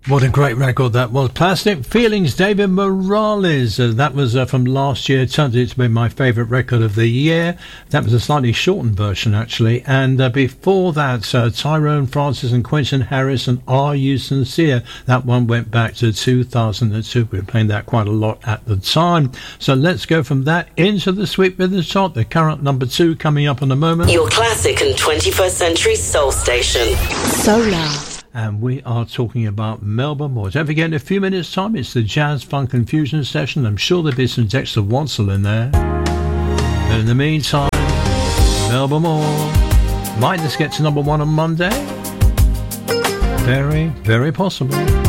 What a great record that was. Plastic Feelings, David Morales. That was from last year. It turned out to be my favourite record of the year. That was a slightly shortened version, actually. And before that, Tyrone Francis and Quentin Harris and Are You Sincere? That one went back to 2002. We were playing that quite a lot at the time. So let's go from that into the Sweet Rhythm Chart. The current number 2 coming up in a moment. Your classic and 21st century soul station. Solar. And we are talking about Melba Moore. Don't forget, in a few minutes' time, it's the Jazz Funk and Fusion session. I'm sure there'll be some Dexter Wansel in there. But in the meantime, Melba Moore might just get to number 1 on Monday. Very, very possible.